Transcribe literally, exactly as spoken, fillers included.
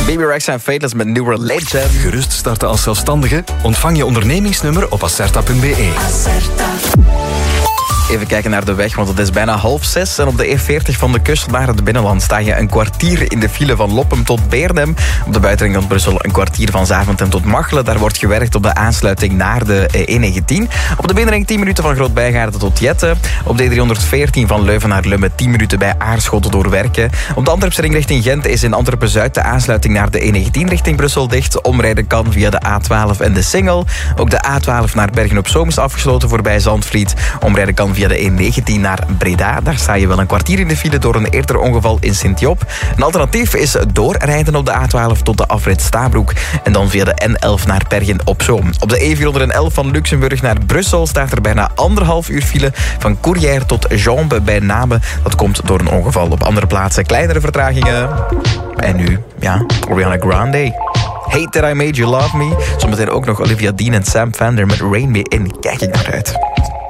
Baby Rexha en Fateless met New Religion. Gerust starten als zelfstandige? Ontvang je ondernemingsnummer op acerta punt b e. Even kijken naar de weg, want het is bijna half zes. En op de E veertig van de kust naar het binnenland sta je een kwartier in de file van Loppem tot Beerdem. Op de buitenring van Brussel een kwartier van Zaventem tot Machelen. Daar wordt gewerkt op de aansluiting naar de E negentien. Op de binnenring tien minuten van Groot-Bijgaarde tot Jette. Op de E driehonderdveertien van Leuven naar Lummen tien minuten bij Aarschot door werken. Op de Antwerpsring richting Gent is in Antwerpen-Zuid de aansluiting naar de E negentien richting Brussel dicht. Omrijden kan via de A twaalf en de Singel. Ook de A twaalf naar Bergen-op-Zoom is afgesloten voorbij Zandvliet. Omrijden kan via de E negentien naar Breda. Daar sta je wel een kwartier in de file door een eerder ongeval in Sint-Job. Een alternatief is doorrijden op de A twaalf tot de afrit Stabroek. En dan via de N elf naar Bergen-op-Zoom. Op de E vierhonderdelf van Luxemburg naar Brussel staat er bijna anderhalf uur file van Courrières tot Jambes bij Namen. Dat komt door een ongeval. Op andere plaatsen kleinere vertragingen. En nu, ja, Ariana Grande. Hate That I Made You Love Me. Zometeen ook nog Olivia Dean en Sam Fender met Rain Me In. Kijk ik naar uit.